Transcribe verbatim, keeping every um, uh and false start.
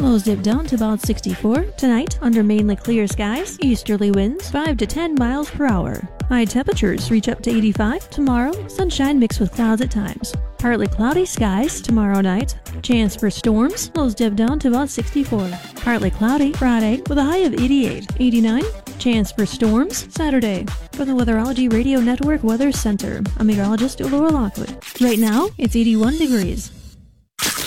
Lows dip down to about sixty-four. Tonight, under mainly clear skies, easterly winds five to ten miles per hour. High temperatures reach up to eighty-five. Tomorrow, sunshine mixed with clouds at times. Partly cloudy skies tomorrow night. Chance for storms. Lows dip down to about sixty-four. Partly cloudy Friday with a high of eighty-eight. eighty-nine. Chance for storms Saturday. From the Weatherology Radio Network Weather Center, I'm meteorologist Laura Lockwood. Right now, it's eighty-one degrees.